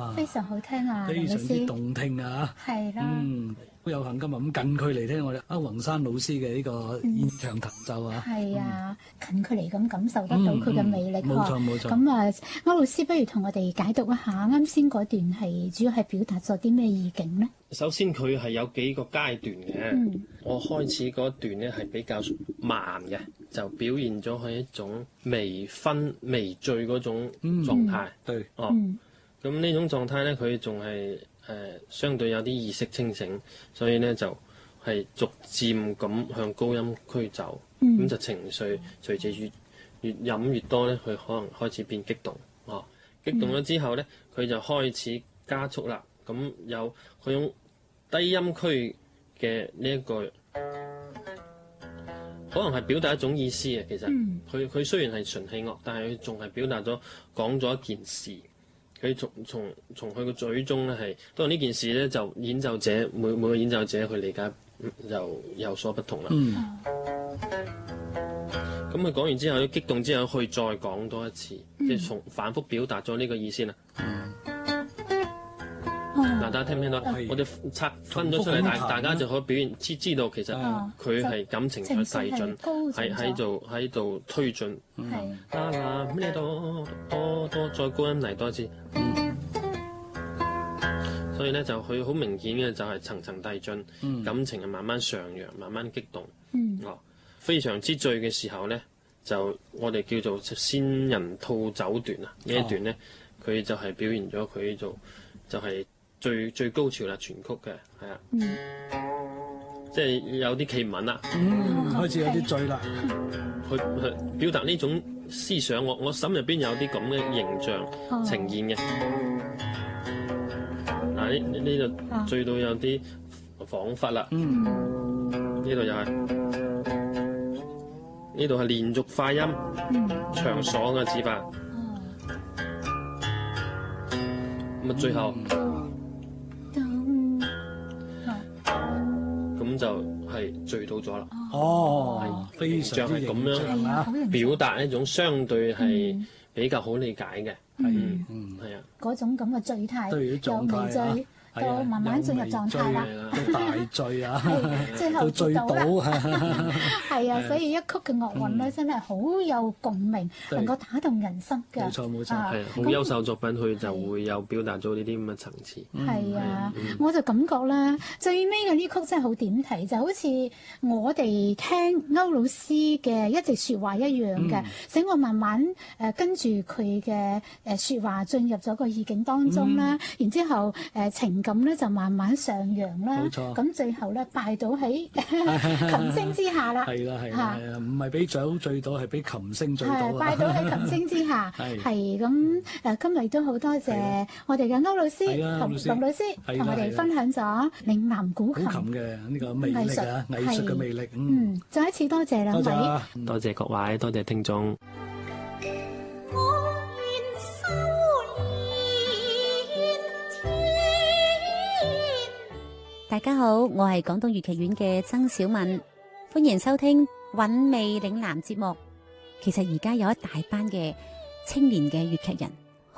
非常好聽啊， 非常之老師動聽啊！ 係啦， 好有幸今日咁近距離聽我哋歐宏山老師嘅呢個現場彈奏啊！ 係啊，近距離咁感受得到佢嘅魅力。 冇錯冇錯。 咁啊，歐老師不如同我哋解讀一下啱先嗰段係主要係表達咗啲咩意境呢？ 首先佢係有幾個階段嘅，我開始嗰段呢係比較慢嘅，就表現咗係一種微醺微醉嗰種狀態。 對， 咁呢種狀態呢，佢仲係相對有啲意識清醒，所以呢就係逐漸咁向高音驅走，咁就情緒隨住越飲越多呢，佢可能開始變激動。激動咗之後呢，佢就開始加速啦。咁有佢用低音區嘅呢一個，可能係表達一種意思嘅。其實佢雖然係純氣樂，但係佢仲係表達咗講咗一件事。佢從佢個嘴中咧係，當然呢件事咧就演奏者每個演奏者佢理解就有所不同啦。咁佢講完之後，佢激動之後，佢再講多一次，即係反覆表達咗呢個意思啦。大家聽唔聽到？我哋拆分咗出嚟，大家就可以表現知道其實佢係感情在遞進，喺度推進。咩多再高音嚟多一次。所以咧就佢好明顯嘅就係層層遞進，感情係慢慢上揚，慢慢激動。非常之醉嘅時候咧，就我哋叫做仙人吐酒段啊！呢一段咧，佢就係表現咗佢就係最高潮啦，全曲嘅係啊，即係有啲企唔穩啦， 開始有啲醉啦， 去表達呢種思想，我心入邊有啲咁嘅形象呈現嘅。呢度醉到有啲恍惚啦，呢度又係。呢度係連續化音，長爽嘅指法。咁最後咁就係醉到咗啦。 非常之咁樣表達一種相對係比較好理解嘅。係啊， 嗰種咁嘅醉態， 由微醉到慢慢進入狀態啦， 到大醉啊， 最後醉到係啊，所以一曲嘅樂韻咧，真係好有共鳴，能夠打動人心嘅。 冇錯冇錯， 係好優秀作品，佢就會有表達咗呢啲咁嘅層次。 係啊，我就感覺咧，最尾嘅呢曲真係好點題，就好似我哋聽歐老師嘅一直説話一樣嘅，使我慢慢跟住佢嘅説話進入咗個意境當中啦，然之後情感咧就慢慢上揚啦， 冇錯， 咁最後咧拜倒喺琴聲之下啦， 係啦，唔係俾酒醉到，係俾琴聲醉到， 拜倒喺琴聲之下，係咁今日都好多謝我哋嘅歐老師同林老師同我哋分享咗嶺南古琴嘅呢個魅力啊，藝術嘅魅力。 再一次多謝兩位， 多謝各位，多謝聽眾。 大家好，我係廣東粵劇院嘅曾小敏，歡迎收聽韻味嶺南節目。其實而家有一大班嘅青年嘅粵劇人